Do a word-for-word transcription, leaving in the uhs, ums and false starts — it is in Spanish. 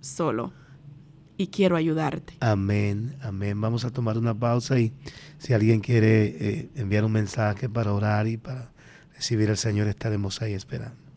solo y quiero ayudarte. Amén, amén. Vamos a tomar una pausa y si alguien quiere eh, enviar un mensaje para orar y para recibir al Señor, estaremos ahí esperando.